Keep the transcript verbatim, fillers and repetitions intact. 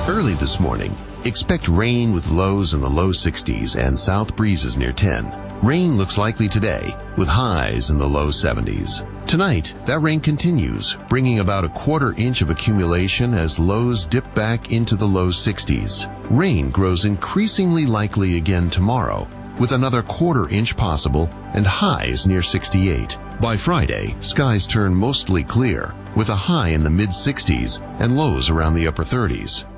Early this morning, expect rain with lows in the low sixties and south breezes near ten. Rain looks likely today, with highs in the low seventies. Tonight, that rain continues, bringing about a quarter inch of accumulation as lows dip back into the low sixties. Rain grows increasingly likely again tomorrow, with another quarter inch possible and highs near sixty-eight. By Friday, skies turn mostly clear, with a high in the mid sixties and lows around the upper thirties.